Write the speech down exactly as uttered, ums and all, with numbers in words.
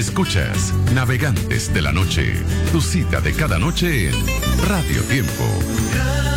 Escuchas Navegantes de la Noche, tu cita de cada noche en Radio Tiempo.